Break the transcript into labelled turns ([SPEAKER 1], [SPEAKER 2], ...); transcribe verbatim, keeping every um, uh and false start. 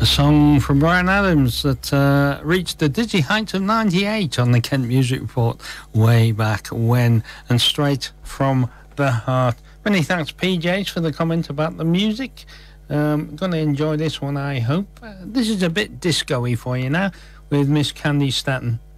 [SPEAKER 1] A song from Bryan Adams that uh, reached the dizzy height of ninety-eight on the Kent Music Report way back when, and straight from the heart. Many thanks, P Js, for the comment about the music. Um, gonna enjoy this one, I hope. Uh, this is a bit disco-y for you now, with Miss Candy Staton.